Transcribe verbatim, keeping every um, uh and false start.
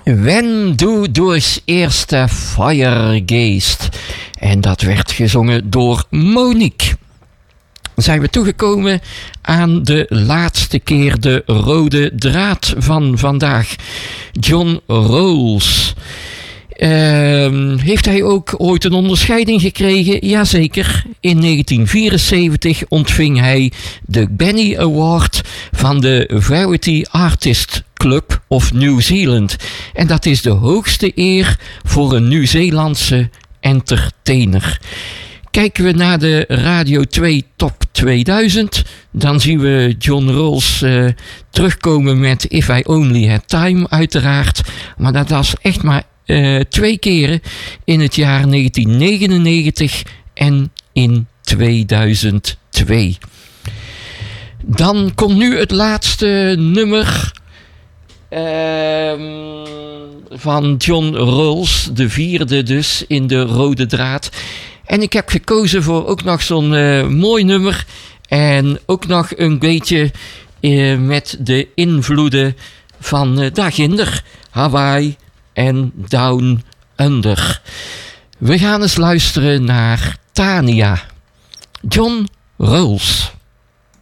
Wenn du durchs erste Feuer gehst. En dat werd gezongen door Monique. Zijn we toegekomen aan de laatste keer de rode draad van vandaag. John Rawls. Uh, heeft hij ook ooit een onderscheiding gekregen? Jazeker. In negentien vierenzeventig ontving hij de Benny Award van de Variety Artist Club of New Zealand. En dat is de hoogste eer voor een Nieuw-Zeelandse entertainer. Kijken we naar de Radio twee Top tweeduizend, dan zien we John Rawls uh, terugkomen met If I Only Had Time, uiteraard. Maar dat was echt maar uh, twee keren in het jaar negentien negenennegentig en in tweeduizend twee. Dan komt nu het laatste nummer uh, van John Rawls, de vierde dus in de rode draad. En ik heb gekozen voor ook nog zo'n uh, mooi nummer. En ook nog een beetje uh, met de invloeden van uh, daarginder. Hawaii en Down Under. We gaan eens luisteren naar Tania. John Rawls.